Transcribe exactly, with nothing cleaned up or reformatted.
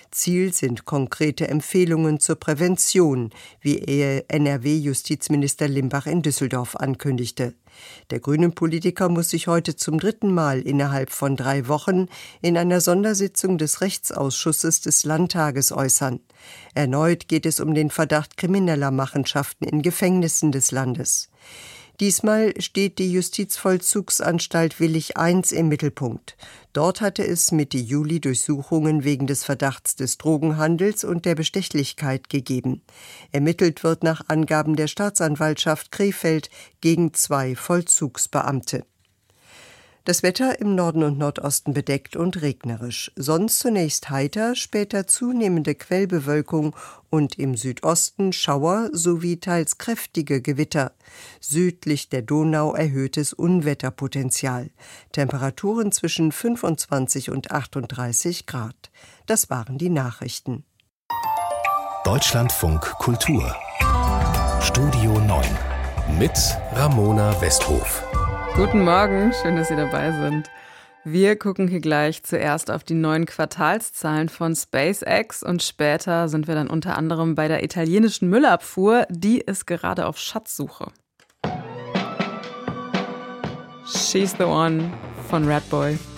Ziel sind konkrete Empfehlungen zur Prävention, wie N R W-Justizminister Limbach in Düsseldorf ankündigte. Der Grünen-Politiker muss sich heute zum dritten Mal innerhalb von drei Wochen in einer Sondersitzung des Rechtsausschusses des Landtages äußern. Erneut geht es um den Verdacht krimineller Machenschaften in Gefängnissen des Landes. Diesmal steht die Justizvollzugsanstalt Willich eins im Mittelpunkt. Dort hatte es Mitte Juli Durchsuchungen wegen des Verdachts des Drogenhandels und der Bestechlichkeit gegeben. Ermittelt wird nach Angaben der Staatsanwaltschaft Krefeld gegen zwei Vollzugsbeamte. Das Wetter im Norden und Nordosten bedeckt und regnerisch. Sonst zunächst heiter, später zunehmende Quellbewölkung und im Südosten Schauer sowie teils kräftige Gewitter. Südlich der Donau erhöhtes Unwetterpotenzial. Temperaturen zwischen fünfundzwanzig und achtunddreißig Grad. Das waren die Nachrichten. Deutschlandfunk Kultur. Studio neun mit Ramona Westhof. Guten Morgen, schön, dass Sie dabei sind. Wir gucken hier gleich zuerst auf die neuen Quartalszahlen von SpaceX und später sind wir dann unter anderem bei der italienischen Müllabfuhr, die ist gerade auf Schatzsuche. She's the One von Ratboy.